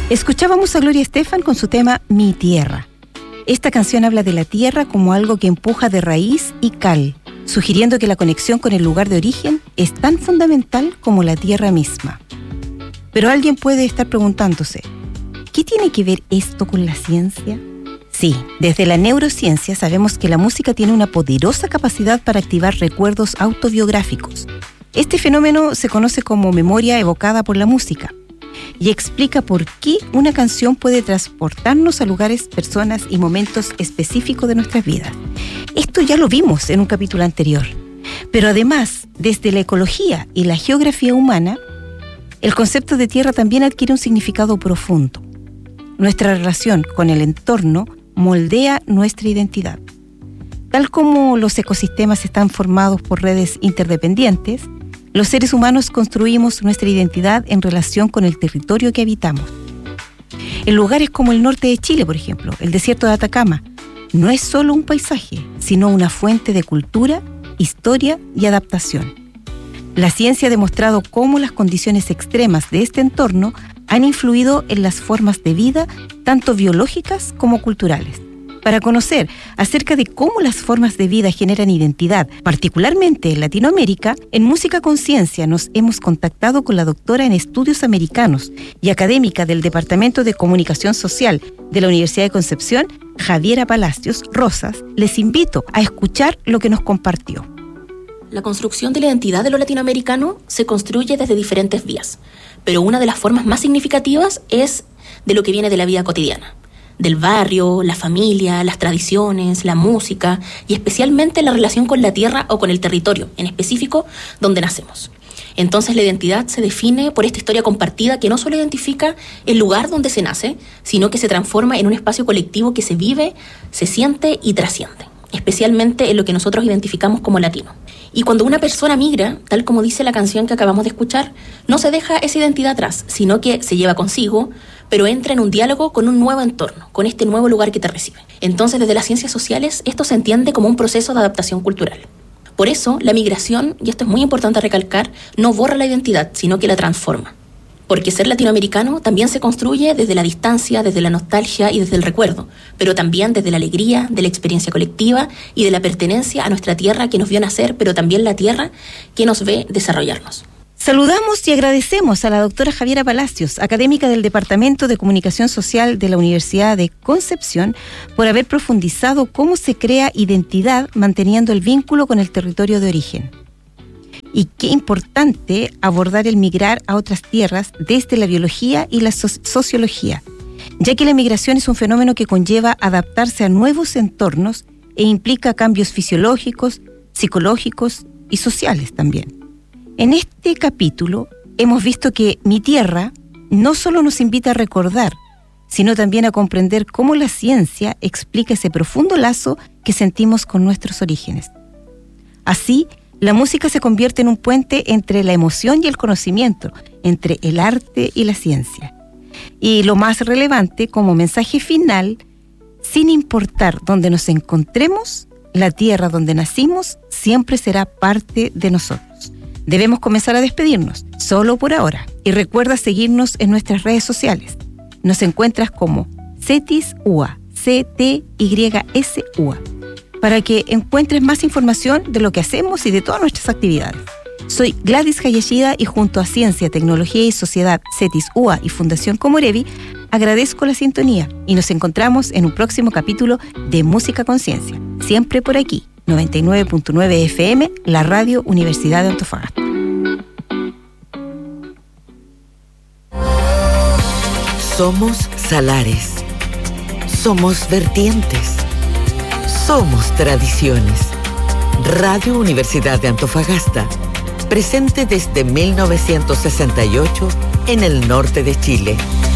Escuchábamos a Gloria Estefan con su tema Mi Tierra. Esta canción habla de la tierra como algo que empuja de raíz y cal, sugiriendo que la conexión con el lugar de origen es tan fundamental como la tierra misma. Pero alguien puede estar preguntándose, ¿qué tiene que ver esto con la ciencia? Sí, desde la neurociencia sabemos que la música tiene una poderosa capacidad para activar recuerdos autobiográficos. Este fenómeno se conoce como memoria evocada por la música y explica por qué una canción puede transportarnos a lugares, personas y momentos específicos de nuestras vidas. Esto ya lo vimos en un capítulo anterior. Pero además, desde la ecología y la geografía humana, el concepto de tierra también adquiere un significado profundo. Nuestra relación con el entorno moldea nuestra identidad. Tal como los ecosistemas están formados por redes interdependientes, los seres humanos construimos nuestra identidad en relación con el territorio que habitamos. En lugares como el norte de Chile, por ejemplo, el desierto de Atacama, no es solo un paisaje, sino una fuente de cultura, historia y adaptación. La ciencia ha demostrado cómo las condiciones extremas de este entorno han influido en las formas de vida, tanto biológicas como culturales. Para conocer acerca de cómo las formas de vida generan identidad, particularmente en Latinoamérica, en Música Conciencia nos hemos contactado con la doctora en Estudios Americanos y académica del Departamento de Comunicación Social de la Universidad de Concepción, Javiera Palacios Rosas. Les invito a escuchar lo que nos compartió. La construcción de la identidad de lo latinoamericano se construye desde diferentes vías, pero una de las formas más significativas es de lo que viene de la vida cotidiana, del barrio, la familia, las tradiciones, la música y especialmente la relación con la tierra o con el territorio, en específico donde nacemos. Entonces la identidad se define por esta historia compartida que no solo identifica el lugar donde se nace, sino que se transforma en un espacio colectivo que se vive, se siente y trasciende, especialmente en lo que nosotros identificamos como latino. Y cuando una persona migra, tal como dice la canción que acabamos de escuchar, no se deja esa identidad atrás, sino que se lleva consigo, pero entra en un diálogo con un nuevo entorno, con este nuevo lugar que te recibe. Entonces, desde las ciencias sociales, esto se entiende como un proceso de adaptación cultural. Por eso, la migración, y esto es muy importante recalcar, no borra la identidad, sino que la transforma. Porque ser latinoamericano también se construye desde la distancia, desde la nostalgia y desde el recuerdo, pero también desde la alegría, de la experiencia colectiva y de la pertenencia a nuestra tierra que nos vio nacer, pero también la tierra que nos ve desarrollarnos. Saludamos y agradecemos a la doctora Javiera Palacios, académica del Departamento de Comunicación Social de la Universidad de Concepción, por haber profundizado cómo se crea identidad manteniendo el vínculo con el territorio de origen. Y qué importante abordar el migrar a otras tierras desde la biología y la sociología, ya que la migración es un fenómeno que conlleva adaptarse a nuevos entornos e implica cambios fisiológicos, psicológicos y sociales también. En este capítulo hemos visto que Mi Tierra no solo nos invita a recordar, sino también a comprender cómo la ciencia explica ese profundo lazo que sentimos con nuestros orígenes. Así, la música se convierte en un puente entre la emoción y el conocimiento, entre el arte y la ciencia. Y lo más relevante, como mensaje final, sin importar dónde nos encontremos, la tierra donde nacimos siempre será parte de nosotros. Debemos comenzar a despedirnos, solo por ahora. Y recuerda seguirnos en nuestras redes sociales. Nos encuentras como CETISUA, CTYSUA, para que encuentres más información de lo que hacemos y de todas nuestras actividades. Soy Gladys Hayashida y junto a Ciencia, Tecnología y Sociedad, CETISUA y Fundación Comorevi, agradezco la sintonía y nos encontramos en un próximo capítulo de Música Conciencia, siempre por aquí, 99.9 FM, la Radio Universidad de Antofagasta. Somos salares, somos vertientes, somos tradiciones. Radio Universidad de Antofagasta, presente desde 1968 en el norte de Chile.